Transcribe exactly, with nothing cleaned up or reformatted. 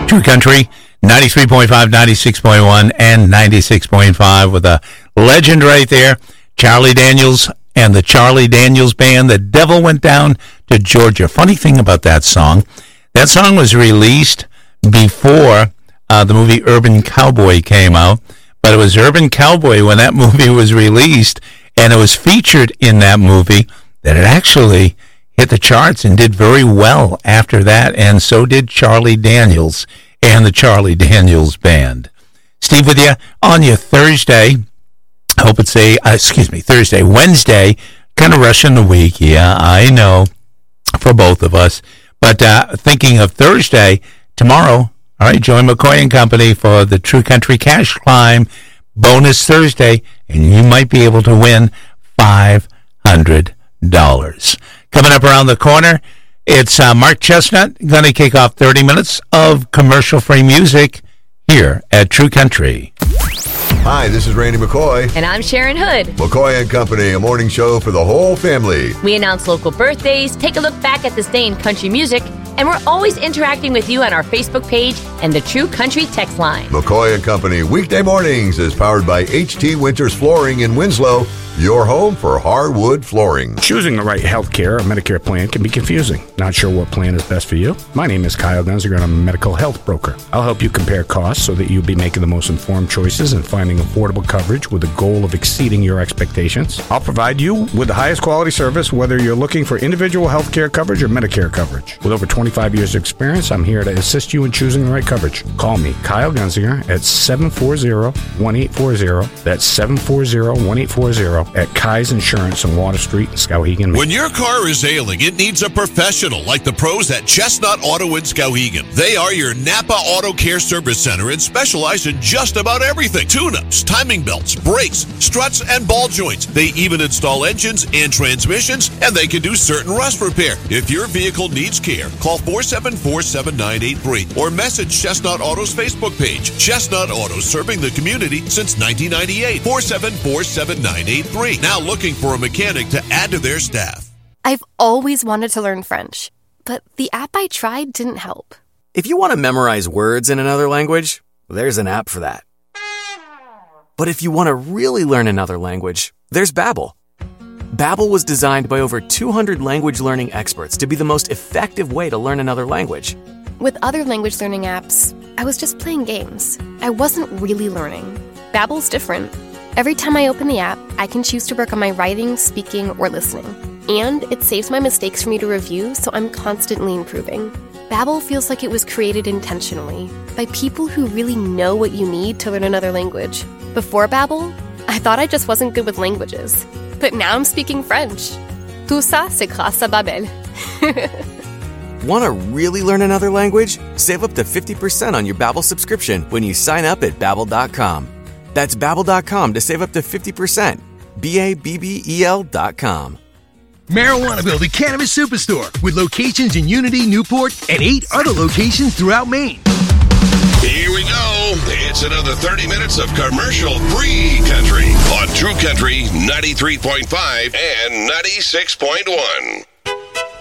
True Country, ninety-three point five, ninety-six point one, and ninety-six point five with a legend right there, Charlie Daniels and the Charlie Daniels Band. The Devil Went Down to Georgia. Funny thing about that song, that song was released before uh, the movie Urban Cowboy came out, but it was Urban Cowboy when that movie was released, and it was featured in that movie that it actually hit the charts and did very well after that, and so did Charlie Daniels and the Charlie Daniels Band. Steve with you on your Thursday. I hope it's a, uh, excuse me, Thursday, Wednesday, kind of rushing the week. Yeah, I know, for both of us. But uh, thinking of Thursday, tomorrow, all right, join McCoy and Company for the True Country Cash Climb bonus Thursday, and you might be able to win five hundred dollars. Coming up around the corner, it's uh, Mark Chestnut going to kick off thirty minutes of commercial-free music here at True Country. Hi, this is Randy McCoy. And I'm Sharon Hood. McCoy and Company, a morning show for the whole family. We announce local birthdays, take a look back at this day in country music, and we're always interacting with you on our Facebook page and the True Country text line. McCoy and Company, weekday mornings, is powered by H T Winters Flooring in Winslow, your home for hardwood flooring. Choosing the right health care or Medicare plan can be confusing. Not sure what plan is best for you? My name is Kyle Gunziger, and I'm a medical health broker. I'll help you compare costs so that you'll be making the most informed choices and finding affordable coverage with the goal of exceeding your expectations. I'll provide you with the highest quality service, whether you're looking for individual health care coverage or Medicare coverage. With over twenty-five years of experience, I'm here to assist you in choosing the right coverage. Call me, Kyle Gunziger, at seven four zero, one eight four zero. That's seven four zero, one eight four zero. At Kai's Insurance on Water Street in Skowhegan. When your car is ailing, it needs a professional like the pros at Chestnut Auto in Skowhegan. They are your Napa Auto Care Service Center and specialize in just about everything. Tune-ups, timing belts, brakes, struts, and ball joints. They even install engines and transmissions, and they can do certain rust repair. If your vehicle needs care, call four seven four, seven nine eight three or message Chestnut Auto's Facebook page. Chestnut Auto, serving the community since nineteen ninety-eight. four seven four, seven nine eight three. Now looking for a mechanic to add to their staff. I've always wanted to learn French, but the app I tried didn't help. If you want to memorize words in another language, there's an app for that. But if you want to really learn another language, there's Babbel. Babbel was designed by over two hundred language learning experts to be the most effective way to learn another language. With other language learning apps, I was just playing games. I wasn't really learning. Babbel's different. Every time I open the app, I can choose to work on my writing, speaking, or listening. And it saves my mistakes for me to review, so I'm constantly improving. Babbel feels like it was created intentionally by people who really know what you need to learn another language. Before Babbel, I thought I just wasn't good with languages. But now I'm speaking French. Tout ça, c'est grâce à Babbel. Want to really learn another language? Save up to fifty percent on your Babbel subscription when you sign up at Babbel dot com. That's Babbel dot com to save up to fifty percent. B A B B E L dot com. Marijuanaville, the cannabis superstore, with locations in Unity, Newport, and eight other locations throughout Maine. Here we go. It's another thirty minutes of commercial-free country on True Country ninety-three point five and ninety-six point one.